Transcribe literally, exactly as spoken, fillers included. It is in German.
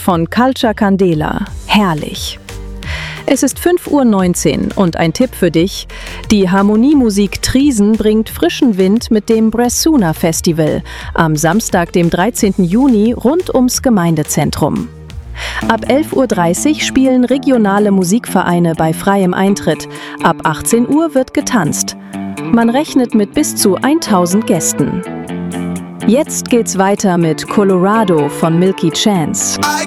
von Culture Candela. Herrlich. Es ist fünf Uhr neunzehn und ein Tipp für dich. Die Harmoniemusik Triesen bringt frischen Wind mit dem Bressuna Festival am Samstag, dem dreizehnten Juni, rund ums Gemeindezentrum. Ab elf Uhr dreißig spielen regionale Musikvereine bei freiem Eintritt. Ab achtzehn Uhr wird getanzt. Man rechnet mit bis zu tausend Gästen. Jetzt geht's weiter mit Colorado von Milky Chance.